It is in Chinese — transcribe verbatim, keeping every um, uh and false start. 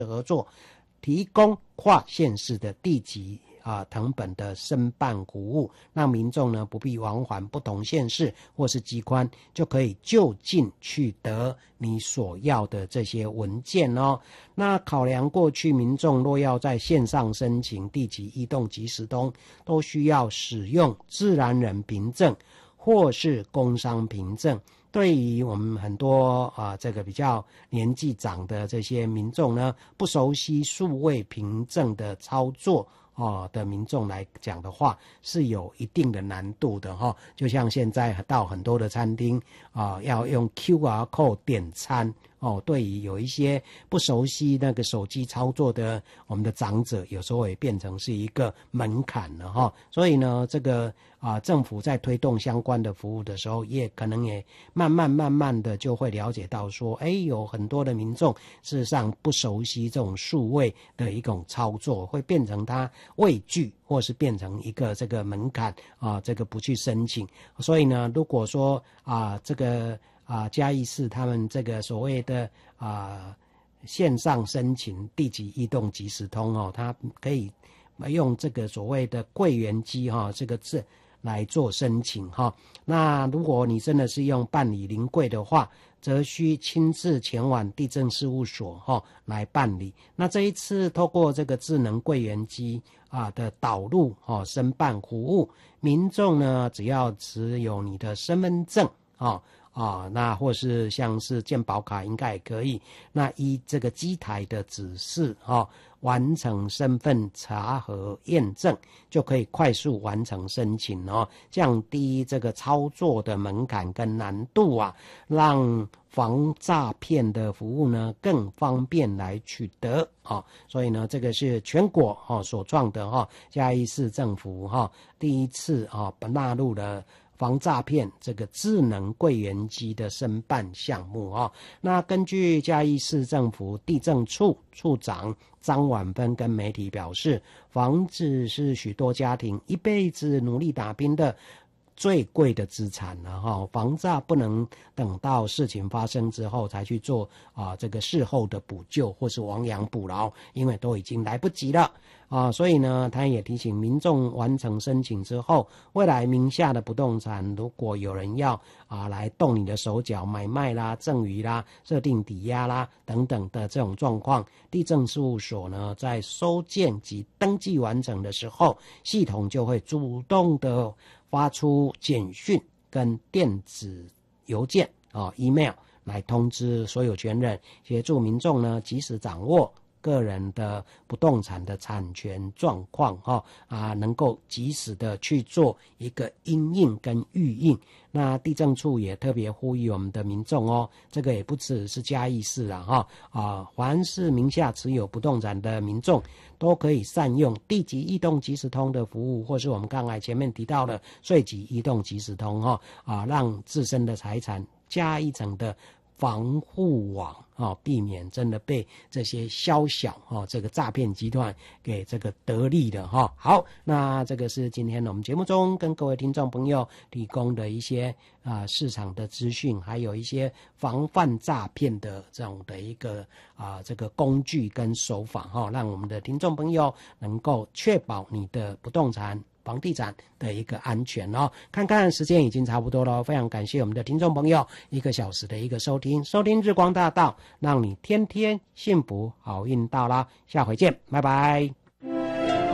合作，提供跨县市的地级啊誊本的申办服务，让民众呢不必往返不同县市或是机关，就可以就近取得你所要的这些文件哦。那考量过去民众若要在线上申请地籍移动即时通，都需要使用自然人凭证或是工商凭证。对于我们很多啊、呃、这个比较年纪长的这些民众呢，不熟悉数位凭证的操作哦的民众来讲的话，是有一定的难度的哈、哦。就像现在到很多的餐厅啊、呃，要用 Q R code 点餐哦，对于有一些不熟悉那个手机操作的我们的长者，有时候也变成是一个门槛了哈、哦。所以呢，这个啊、呃，政府在推动相关的服务的时候，也可能也慢慢慢慢的就会了解到说，哎，有很多的民众事实上不熟悉这种数位的一种操作，会变成他畏惧，或是变成一个这个门槛啊，这个不去申请。所以呢，如果说啊，这个啊嘉义市他们这个所谓的啊线上申请地籍移动即时通哦，它可以用这个所谓的柜员机哈、哦、这个字来做申请哈、哦。那如果你真的是用办理临柜的话，则需亲自前往地政事务所哈、哦、来办理。那这一次透过这个智能柜员机啊的导入哦申办服务，民众呢只要持有你的身份证哦啊，那或是像是健保卡应该也可以。那依这个机台的指示哦，完成身份查核验证，就可以快速完成申请哦，降低这个操作的门槛跟难度啊，让防诈骗的服务呢更方便来取得啊。所以呢，这个是全国哦所创的哈嘉义市政府哈第一次啊纳入了防诈骗这个智能柜员机的申办项目啊、哦，那根据嘉义市政府地政处处长张婉芬跟媒体表示，房子是许多家庭一辈子努力打拼的最贵的资产了哈，防诈不能等到事情发生之后才去做啊这个事后的补救或是亡羊补牢，因为都已经来不及了啊。所以呢，他也提醒民众完成申请之后，未来名下的不动产如果有人要啊来动你的手脚买卖啦、赠与啦、设定抵押啦等等的这种状况，地政事务所呢在收件及登记完成的时候，系统就会主动的发出简讯跟电子邮件啊 email 来通知所有权人，协助民众呢及时掌握个人的不动产的产权状况哈啊，能够及时的去做一个因应跟预应。那地政处也特别呼吁我们的民众哦，这个也不只是嘉义市啦哈啊，凡是名下持有不动产的民众，都可以善用地籍移动即时通的服务，或是我们刚才前面提到的税籍移动即时通哈啊，让自身的财产加一层的防护网啊，避免真的被这些宵小啊这个诈骗集团给这个得利的哈。好，那这个是今天我们节目中跟各位听众朋友提供的一些啊市场的资讯，还有一些防范诈骗的这种的一个啊这个工具跟手法哈，让我们的听众朋友能够确保你的不动产房地产的一个安全哦。看看时间已经差不多了，非常感谢我们的听众朋友一个小时的一个收听，收听日光大道，让你天天幸福好运到啦，下回见，拜拜。